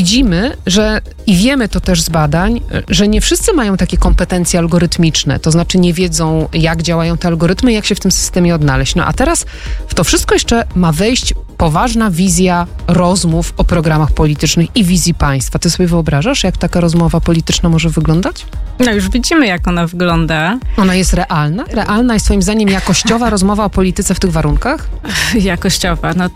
widzimy, że i wiemy to też z badań, że nie wszyscy mają takie kompetencje algorytmiczne, to znaczy nie wiedzą, jak działają te algorytmy, jak się w tym systemie odnaleźć. No a teraz w to wszystko jeszcze ma wejść poważna wizja rozmów o programach politycznych i wizji państwa. Ty sobie wyobrażasz, jak taka rozmowa polityczna może wyglądać? No już widzimy, jak ona wygląda. Ona jest realna? Realna jest twoim zdaniem jakościowa rozmowa o polityce w tych warunkach? Jakościowa. No,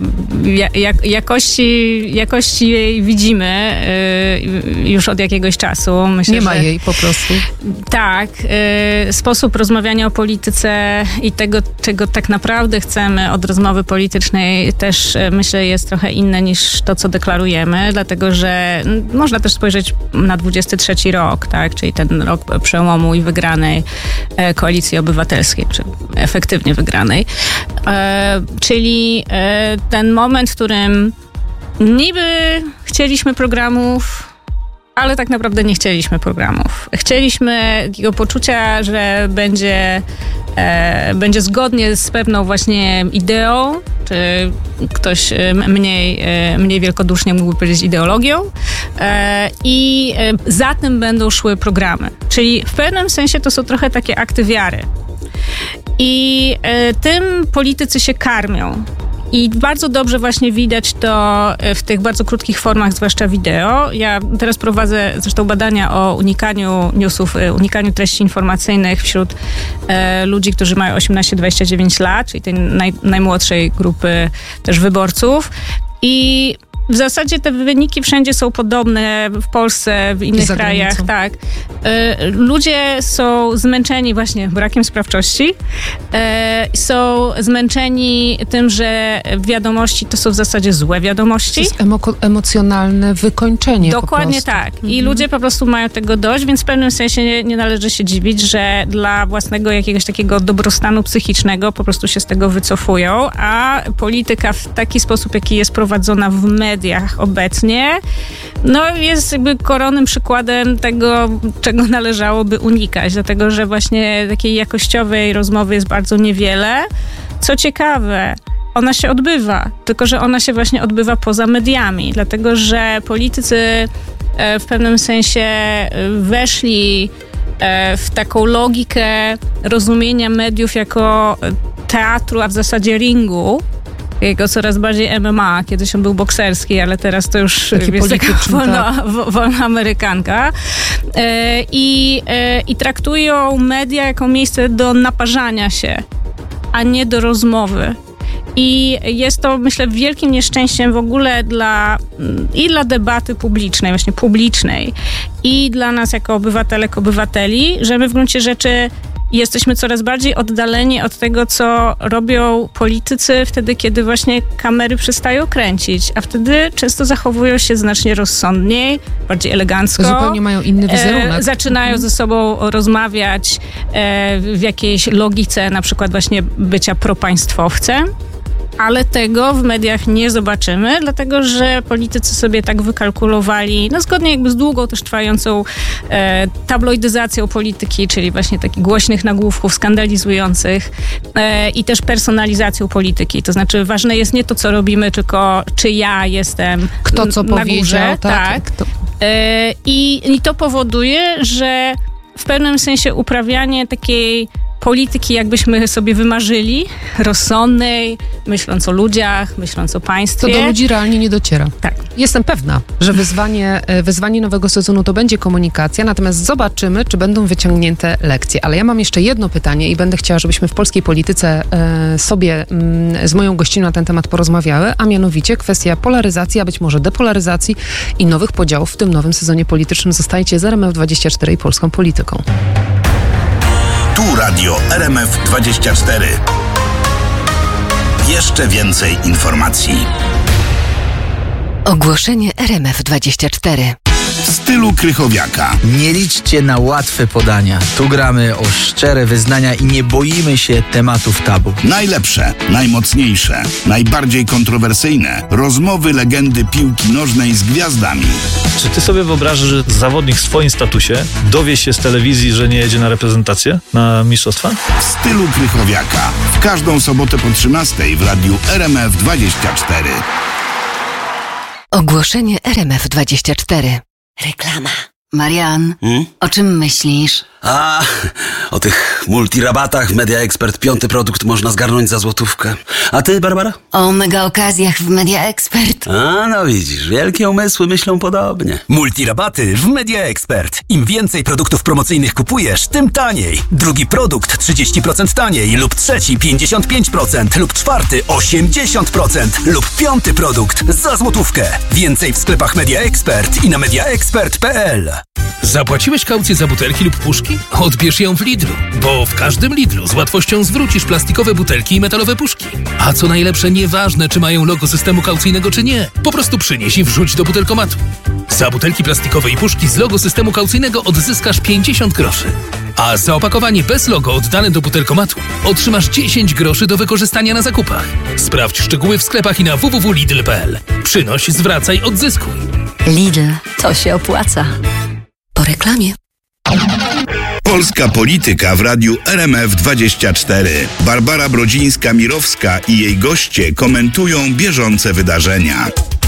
jakości jej widzimy już od jakiegoś czasu. Myślę, nie ma jej po prostu. Tak. Sposób rozmawiania o polityce i tego, czego tak naprawdę chcemy od rozmowy politycznej też, myślę, jest trochę inne niż to, co deklarujemy, dlatego, że można też spojrzeć na 23 rok, tak, czyli ten rok przełomu i wygranej Koalicji Obywatelskiej, czy efektywnie wygranej. Czyli ten moment, w którym niby chcieliśmy programów, ale tak naprawdę nie chcieliśmy programów. Chcieliśmy takiego poczucia, że będzie zgodnie z pewną właśnie ideą, czy ktoś mniej wielkodusznie mógłby powiedzieć ideologią, i za tym będą szły programy. Czyli w pewnym sensie to są trochę takie akty wiary. I tym politycy się karmią. I bardzo dobrze właśnie widać to w tych bardzo krótkich formach, zwłaszcza wideo. Ja teraz prowadzę zresztą badania o unikaniu newsów, unikaniu treści informacyjnych wśród ludzi, którzy mają 18-29 lat, czyli tej najmłodszej grupy też wyborców. I w zasadzie te wyniki wszędzie są podobne, w Polsce, w innych krajach. Tak. Ludzie są zmęczeni właśnie brakiem sprawczości. Są zmęczeni tym, że wiadomości to są w zasadzie złe wiadomości. To jest emocjonalne wykończenie. Dokładnie tak. I ludzie po prostu mają tego dość, więc w pewnym sensie nie należy się dziwić, że dla własnego jakiegoś takiego dobrostanu psychicznego po prostu się z tego wycofują, a polityka w taki sposób, jaki jest prowadzona w mediach obecnie, no jest jakby koronnym przykładem tego, czego należałoby unikać, dlatego że właśnie takiej jakościowej rozmowy jest bardzo niewiele. Co ciekawe, ona się odbywa, tylko że ona się właśnie odbywa poza mediami, dlatego że politycy w pewnym sensie weszli w taką logikę rozumienia mediów jako teatru, a w zasadzie ringu, jego coraz bardziej MMA. Kiedyś on był bokserski, ale teraz to już jest taka wolna amerykanka. I traktują media jako miejsce do naparzania się, a nie do rozmowy. I jest to, myślę, wielkim nieszczęściem w ogóle dla debaty publicznej, właśnie publicznej, i dla nas jako obywatelek, obywateli, że my w gruncie rzeczy jesteśmy coraz bardziej oddaleni od tego, co robią politycy wtedy, kiedy właśnie kamery przestają kręcić, a wtedy często zachowują się znacznie rozsądniej, bardziej elegancko. Zupełnie mają inny wizerunek. Zaczynają ze sobą rozmawiać w jakiejś logice, na przykład właśnie bycia propaństwowcem. Ale tego w mediach nie zobaczymy, dlatego że politycy sobie tak wykalkulowali, no zgodnie jakby z długą też trwającą tabloidyzacją polityki, czyli właśnie takich głośnych nagłówków skandalizujących i też personalizacją polityki. To znaczy ważne jest nie to, co robimy, tylko czy ja jestem kto co na powiedział, górze. Tak. I to powoduje, że w pewnym sensie uprawianie takiej polityki, jakbyśmy sobie wymarzyli, rozsądnej, myśląc o ludziach, myśląc o państwie. To do ludzi realnie nie dociera. Tak. Jestem pewna, że wyzwanie nowego sezonu to będzie komunikacja, natomiast zobaczymy, czy będą wyciągnięte lekcje. Ale ja mam jeszcze jedno pytanie i będę chciała, żebyśmy w polskiej polityce sobie z moją gościną na ten temat porozmawiały, a mianowicie kwestia polaryzacji, a być może depolaryzacji i nowych podziałów w tym nowym sezonie politycznym. Zostajcie z RMF24 i polską polityką. Tu Radio RMF24. Jeszcze więcej informacji. Ogłoszenie RMF24. W stylu Krychowiaka. Nie liczcie na łatwe podania. Tu gramy o szczere wyznania i nie boimy się tematów tabu. Najlepsze, najmocniejsze, najbardziej kontrowersyjne rozmowy legendy piłki nożnej z gwiazdami. Czy ty sobie wyobrażasz, że zawodnik w swoim statusie dowie się z telewizji, że nie jedzie na reprezentację, na mistrzostwa? W stylu Krychowiaka. W każdą sobotę po 13:00 w radiu RMF24. Ogłoszenie RMF24. Reklama. Marian, o czym myślisz? O tych multirabatach w Media Expert 5. produkt można zgarnąć za złotówkę. A ty, Barbara? O mega okazjach w Media Expert. No widzisz, wielkie umysły myślą podobnie. Multirabaty w Media Expert. Im więcej produktów promocyjnych kupujesz, tym taniej. Drugi produkt 30% taniej lub trzeci 55% lub czwarty 80% lub 5. produkt za złotówkę. Więcej w sklepach Media Expert i na mediaexpert.pl. Zapłaciłeś kaucję za butelki lub puszki? Odbierz ją w Lidlu, bo w każdym Lidlu z łatwością zwrócisz plastikowe butelki i metalowe puszki. A co najlepsze, nieważne czy mają logo systemu kaucyjnego czy nie, po prostu przynieś i wrzuć do butelkomatu. Za butelki plastikowe i puszki z logo systemu kaucyjnego odzyskasz 50 groszy. A za opakowanie bez logo oddane do butelkomatu otrzymasz 10 groszy do wykorzystania na zakupach. Sprawdź szczegóły w sklepach i na www.lidl.pl. Przynoś, zwracaj, odzyskuj. Lidl, to się opłaca. Po reklamie. Polska polityka w radiu RMF24. Barbara Brodzińska-Mirowska i jej goście komentują bieżące wydarzenia.